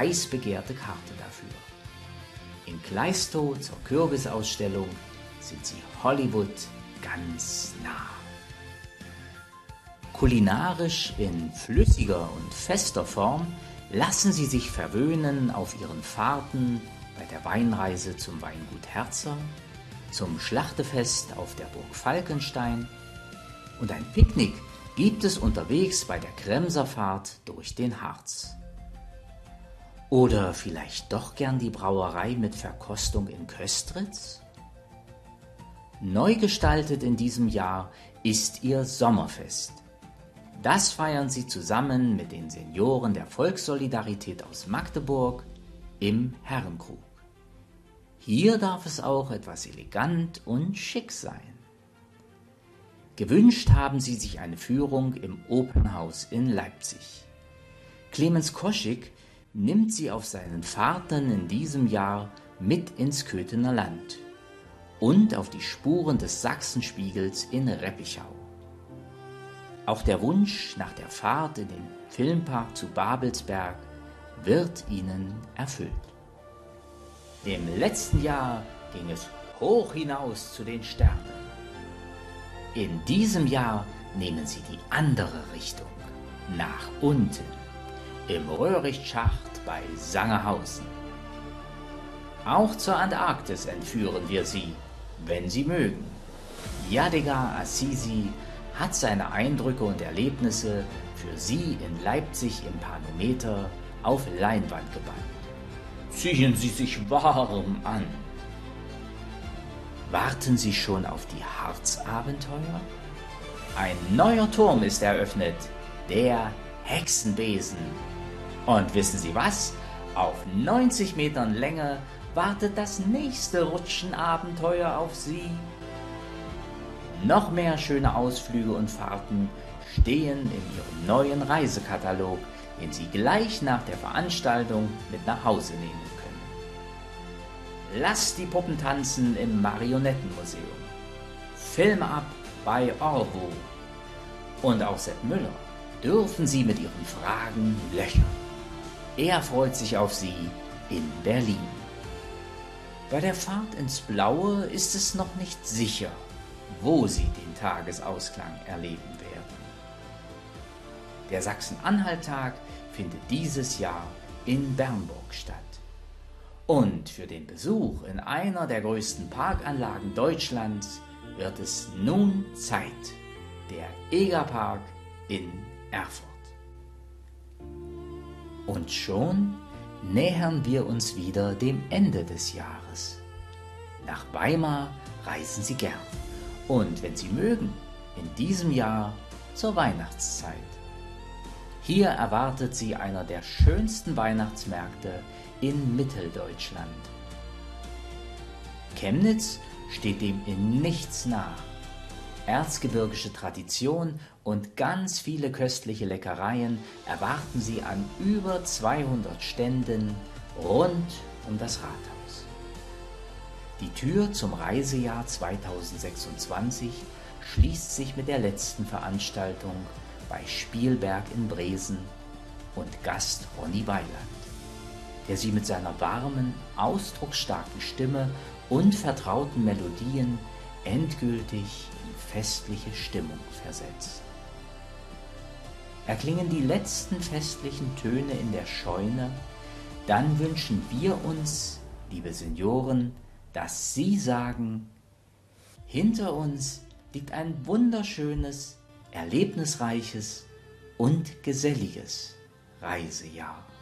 heiß begehrte Karte dafür. In Kleistow zur Kürbisausstellung sind Sie Hollywood ganz nah. Kulinarisch in flüssiger und fester Form lassen Sie sich verwöhnen auf Ihren Fahrten bei der Weinreise zum Weingut Herzer, zum Schlachtefest auf der Burg Falkenstein und ein Picknick gibt es unterwegs bei der Kremserfahrt durch den Harz. Oder vielleicht doch gern die Brauerei mit Verkostung in Köstritz? Neu gestaltet in diesem Jahr ist Ihr Sommerfest. Das feiern Sie zusammen mit den Senioren der Volkssolidarität aus Magdeburg im Herrenkrug. Hier darf es auch etwas elegant und schick sein. Gewünscht haben Sie sich eine Führung im Opernhaus in Leipzig. Clemens Koschik nimmt Sie auf seinen Fahrten in diesem Jahr mit ins Köthener Land und auf die Spuren des Sachsenspiegels in Reppichau. Auch der Wunsch nach der Fahrt in den Filmpark zu Babelsberg wird Ihnen erfüllt. Im letzten Jahr ging es hoch hinaus zu den Sternen. In diesem Jahr nehmen Sie die andere Richtung, nach unten, im Röhricht-Schacht bei Sangerhausen. Auch zur Antarktis entführen wir Sie, wenn Sie mögen. Yadigar Assisi hat seine Eindrücke und Erlebnisse für Sie in Leipzig im Panometer auf Leinwand gebannt. Ziehen Sie sich warm an. Warten Sie schon auf die Harzabenteuer? Ein neuer Turm ist eröffnet, der Hexenbesen. Und wissen Sie was? Auf 90 Metern Länge wartet das nächste Rutschenabenteuer auf Sie. Noch mehr schöne Ausflüge und Fahrten stehen in Ihrem neuen Reisekatalog, den Sie gleich nach der Veranstaltung mit nach Hause nehmen können. Lasst die Puppen tanzen im Marionettenmuseum. Film ab bei Orwo. Und auch Sepp Müller dürfen Sie mit Ihren Fragen löchern. Er freut sich auf Sie in Berlin. Bei der Fahrt ins Blaue ist es noch nicht sicher, wo Sie den Tagesausklang erleben werden. Der Sachsen-Anhalt-Tag findet dieses Jahr in Bernburg statt. Und für den Besuch in einer der größten Parkanlagen Deutschlands wird es nun Zeit, der Egerpark in Erfurt. Und schon nähern wir uns wieder dem Ende des Jahres. Nach Weimar reisen Sie gern und, wenn Sie mögen, in diesem Jahr zur Weihnachtszeit. Hier erwartet Sie einer der schönsten Weihnachtsmärkte in Mitteldeutschland. Chemnitz steht dem in nichts nach. Erzgebirgische Tradition und ganz viele köstliche Leckereien erwarten Sie an über 200 Ständen rund um das Rathaus. Die Tür zum Reisejahr 2026 schließt sich mit der letzten Veranstaltung bei Spielberg in Bresen und Gast Ronny Weiland, der Sie mit seiner warmen, ausdrucksstarken Stimme und vertrauten Melodien endgültig in festliche Stimmung versetzt. Erklingen die letzten festlichen Töne in der Scheune, dann wünschen wir uns, liebe Senioren, dass Sie sagen: Hinter uns liegt ein wunderschönes, erlebnisreiches und geselliges Reisejahr.